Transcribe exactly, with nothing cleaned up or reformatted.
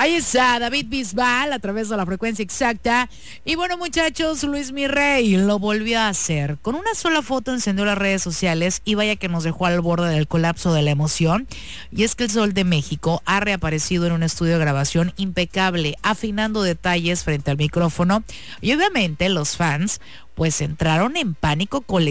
Ahí está David Bisbal a través de la frecuencia exacta. Y bueno, muchachos, Luis Mirrey lo volvió a hacer. Con una sola foto encendió las redes sociales y vaya que nos dejó al borde del colapso de la emoción. Y es que el Sol de México ha reaparecido en un estudio de grabación impecable, afinando detalles frente al micrófono. Y obviamente los fans pues entraron en pánico colectivo